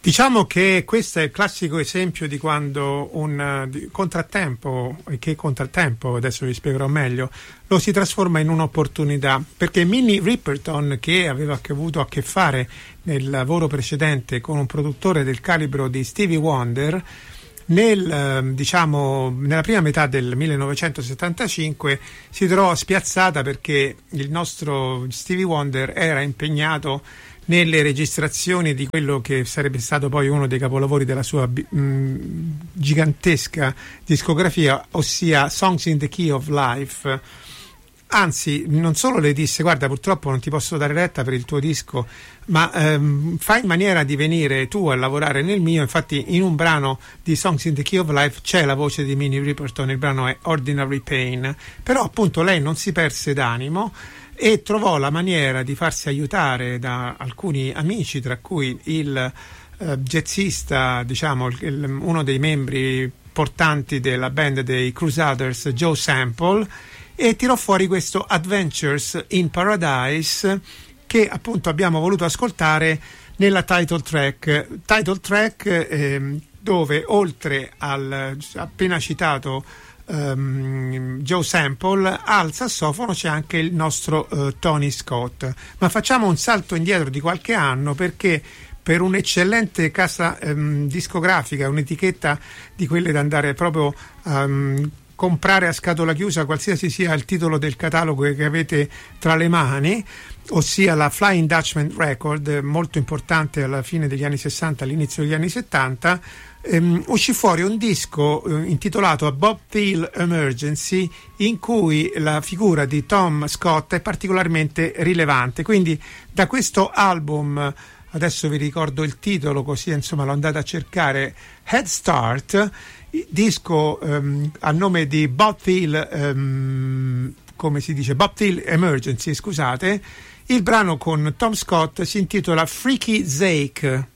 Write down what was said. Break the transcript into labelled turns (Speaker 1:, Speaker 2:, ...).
Speaker 1: Diciamo che questo è il classico esempio di quando un contrattempo, e che contrattempo, adesso vi spiegherò meglio, lo si trasforma in un'opportunità, perché Minnie Riperton, che aveva avuto a che fare nel lavoro precedente con un produttore del calibro di Stevie Wonder, nella prima metà del 1975 si trovò spiazzata perché il nostro Stevie Wonder era impegnato nelle registrazioni di quello che sarebbe stato poi uno dei capolavori della sua gigantesca discografia, ossia Songs in the Key of Life. Anzi, non solo le disse: guarda, purtroppo non ti posso dare retta per il tuo disco, ma fai in maniera di venire tu a lavorare nel mio. Infatti in un brano di Songs in the Key of Life c'è la voce di Minnie Riperton, il brano è Ordinary Pain, però appunto lei non si perse d'animo e trovò la maniera di farsi aiutare da alcuni amici, tra cui il jazzista, uno dei membri portanti della band dei Crusaders, Joe Sample, e tirò fuori questo Adventures in Paradise, che appunto abbiamo voluto ascoltare nella title track, dove oltre al appena citato Joe Sample, al sassofono c'è anche il nostro Tony Scott. Ma facciamo un salto indietro di qualche anno, perché per un'eccellente casa discografica, un'etichetta di quelle da andare proprio comprare a scatola chiusa, qualsiasi sia il titolo del catalogo che avete tra le mani, ossia la Flying Dutchman Record, molto importante alla fine degli anni 60, all'inizio degli anni 70, uscì fuori un disco intitolato A Bob Thiel Emergency, in cui la figura di Tom Scott è particolarmente rilevante. Quindi da questo album, adesso vi ricordo il titolo così insomma lo andate a cercare, Head Start, disco a nome di Bob Thiel, come si dice, Bob Thiel Emergency, scusate. Il brano con Tom Scott si intitola Freaky Zake.